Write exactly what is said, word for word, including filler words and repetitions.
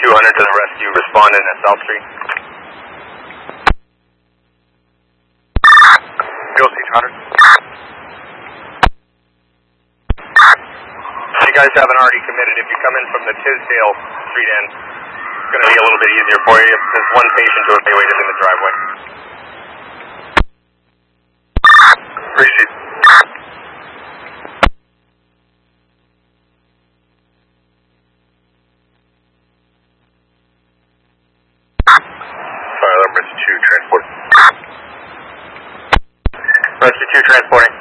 two hundred to the rescue, responding at South Street. Go C two hundred. If you guys haven't already committed, if you come in from the Tisdale Street end, it's going to be a little bit easier for you. There's one patient to evaluate in the driveway. Appreciate it. Sorry, that Rescue two transport. Rescue two transporting.